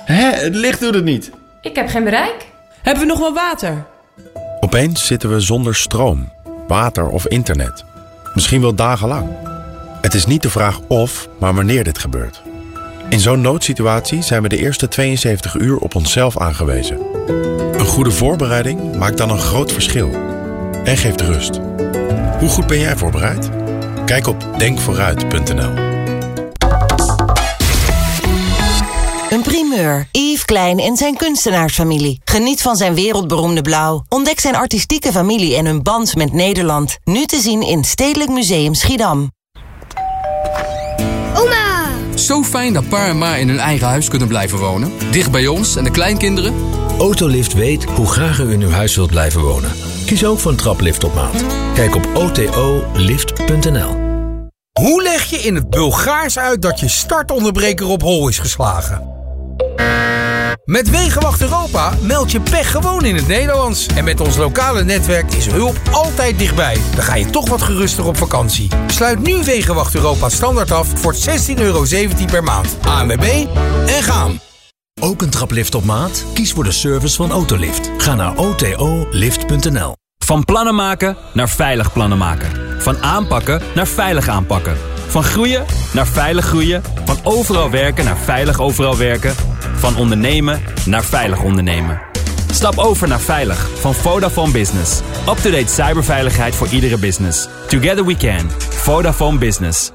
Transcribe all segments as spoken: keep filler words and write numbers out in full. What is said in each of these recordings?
Hè, het licht doet het niet. Ik heb geen bereik. Hebben we nog wel water? Opeens zitten we zonder stroom, water of internet. Misschien wel dagenlang. Het is niet de vraag of, maar wanneer dit gebeurt. In zo'n noodsituatie zijn we de eerste tweeënzeventig uur op onszelf aangewezen. Een goede voorbereiding maakt dan een groot verschil. En geeft rust. Hoe goed ben jij voorbereid? Kijk op denk vooruit punt n l. Een primeur. Yves Klein en zijn kunstenaarsfamilie. Geniet van zijn wereldberoemde blauw. Ontdek zijn artistieke familie en hun band met Nederland. Nu te zien in Stedelijk Museum Schiedam. Oma! Zo fijn dat pa en ma in hun eigen huis kunnen blijven wonen. Dicht bij ons en de kleinkinderen. Autolift weet hoe graag u in uw huis wilt blijven wonen. Kies ook voor een traplift op maat. Kijk op o t o lift punt n l. Hoe leg je in het Bulgaars uit dat je startonderbreker op hol is geslagen? Met Wegenwacht Europa meld je pech gewoon in het Nederlands. En met ons lokale netwerk is hulp altijd dichtbij. Dan ga je toch wat geruster op vakantie. Sluit nu Wegenwacht Europa standaard af voor zestien euro zeventien per maand. A N W B en gaan. Ook een traplift op maat? Kies voor de service van Autolift. Ga naar o t o lift punt n l. Van plannen maken naar veilig plannen maken. Van aanpakken naar veilig aanpakken. Van groeien naar veilig groeien. Van overal werken naar veilig overal werken. Van ondernemen naar veilig ondernemen. Stap over naar veilig van Vodafone Business. Up-to-date cyberveiligheid voor iedere business. Together we can. Vodafone Business.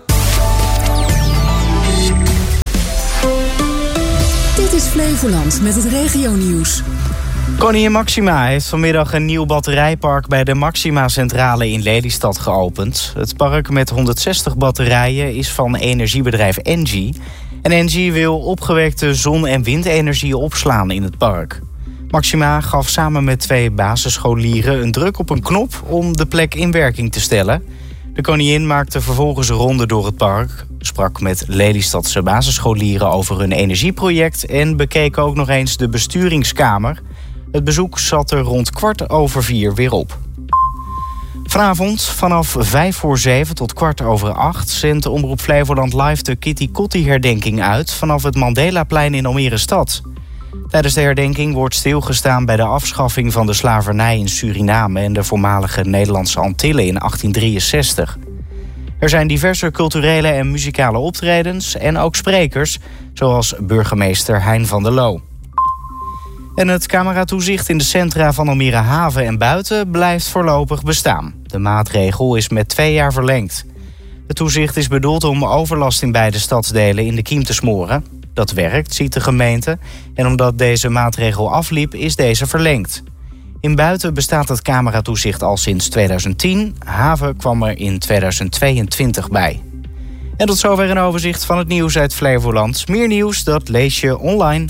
Dit is Flevoland met het regionieuws. Koningin Máxima heeft vanmiddag een nieuw batterijpark bij de Máxima-centrale in Lelystad geopend. Het park met honderdzestig batterijen is van energiebedrijf Engie. En Engie wil opgewekte zon- en windenergie opslaan in het park. Máxima gaf samen met twee basisscholieren een druk op een knop om de plek in werking te stellen. De koningin maakte vervolgens een ronde door het park, sprak met Lelystadse basisscholieren over hun energieproject en bekeek ook nog eens de besturingskamer. Het bezoek zat er rond kwart over vier weer op. Vanavond vanaf vijf voor zeven tot kwart over acht zendt Omroep Flevoland live de Kitty Kotti herdenking uit vanaf het Mandelaplein in Almere stad. Tijdens de herdenking wordt stilgestaan bij de afschaffing van de slavernij in Suriname en de voormalige Nederlandse Antillen in achttien drieënzestig. Er zijn diverse culturele en muzikale optredens en ook sprekers, zoals burgemeester Hein van der Loo. En het cameratoezicht in de centra van Almere Haven en buiten blijft voorlopig bestaan. De maatregel is met twee jaar verlengd. Het toezicht is bedoeld om overlast in beide stadsdelen in de kiem te smoren. Dat werkt, ziet de gemeente. En omdat deze maatregel afliep, is deze verlengd. In buiten bestaat het cameratoezicht al sinds tweeduizend tien. Haven kwam er in tweeduizend tweeëntwintig bij. En tot zover een overzicht van het nieuws uit Flevoland. Meer nieuws, dat lees je online.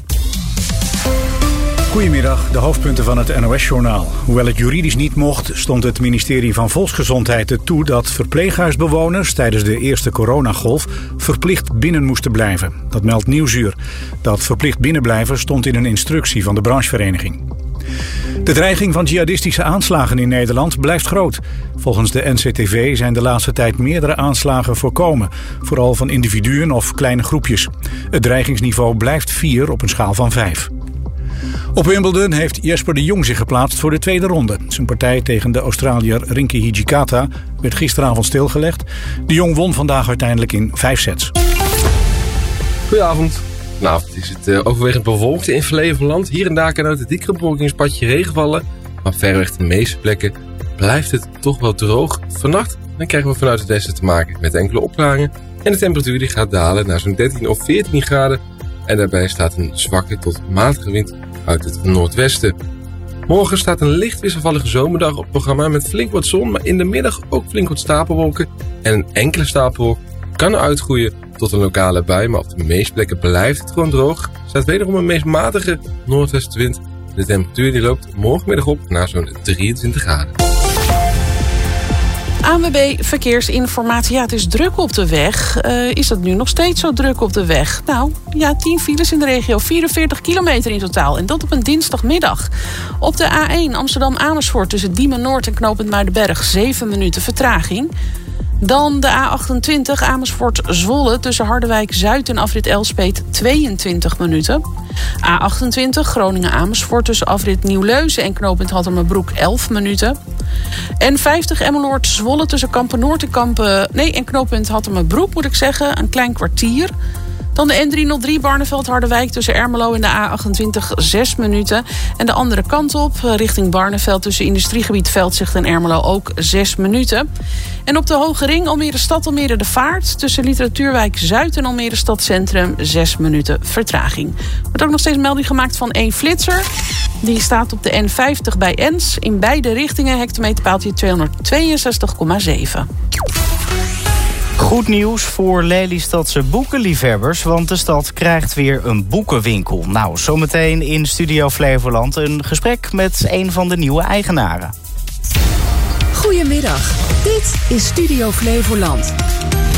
Goedemiddag, de hoofdpunten van het N O S-journaal. Hoewel het juridisch niet mocht, stond het ministerie van Volksgezondheid er toe dat verpleeghuisbewoners tijdens de eerste coronagolf verplicht binnen moesten blijven. Dat meldt Nieuwsuur. Dat verplicht binnenblijven stond in een instructie van de branchevereniging. De dreiging van jihadistische aanslagen in Nederland blijft groot. Volgens de N C T V zijn de laatste tijd meerdere aanslagen voorkomen. Vooral van individuen of kleine groepjes. Het dreigingsniveau blijft vier op een schaal van vijf. Op Wimbledon heeft Jesper de Jong zich geplaatst voor de tweede ronde. Zijn partij tegen de Australiër Rinky Hijikata werd gisteravond stilgelegd. De Jong won vandaag uiteindelijk in vijf sets. Goedenavond. Vanavond is het uh, overwegend bewolkt in Flevoland. Hier en daar kan uit het dikke regen vallen. Maar verreweg de meeste plekken blijft het toch wel droog. Vannacht dan krijgen we vanuit het westen te maken met enkele opklaringen. En de temperatuur die gaat dalen naar zo'n dertien of veertien graden. En daarbij staat een zwakke tot matige wind uit het noordwesten. Morgen staat een licht wisselvallige zomerdag op het programma met flink wat zon, maar in de middag ook flink wat stapelwolken. En een enkele stapelwolk kan uitgroeien tot een lokale bui, maar op de meeste plekken blijft het gewoon droog. Er staat wederom een meest matige noordwestenwind. De temperatuur die loopt morgenmiddag op naar zo'n drieëntwintig graden. A N W B Verkeersinformatie. Ja, het is druk op de weg. Uh, is het nu nog steeds zo druk op de weg? Nou, ja, tien files in de regio. vierenveertig kilometer in totaal. En dat op een dinsdagmiddag. Op de A één Amsterdam-Amersfoort tussen Diemen Noord en knooppunt Muidenberg. zeven minuten vertraging. Dan de A achtentwintig Amersfoort-Zwolle tussen Harderwijk-Zuid en afrit Elspeet tweeëntwintig minuten. A achtentwintig Groningen-Amersfoort tussen afrit Nieuwleuzen en knooppunt Hattemerbroek elf minuten. En vijftig Emmeloord-Zwolle tussen Kampen-Noord en, Kampen, nee, en knooppunt Hattemerbroek moet ik zeggen, een klein kwartier. Dan de N driehonderddrie Barneveld-Harderwijk tussen Ermelo en de A achtentwintig zes minuten. En de andere kant op, richting Barneveld tussen industriegebied Veldzicht en Ermelo ook zes minuten. En op de Hoge Ring Almere Stad, Almere de Vaart tussen Literatuurwijk Zuid en Almere Stadcentrum zes minuten vertraging. Er wordt ook nog steeds melding gemaakt van één flitser. Die staat op de N vijftig bij Ens. In beide richtingen hectometerpaaltje tweehonderdtweeënzestig komma zeven. Goed nieuws voor Lelystadse boekenliefhebbers, want de stad krijgt weer een boekenwinkel. Nou, zometeen in Studio Flevoland een gesprek met een van de nieuwe eigenaren. Goedemiddag, dit is Studio Flevoland.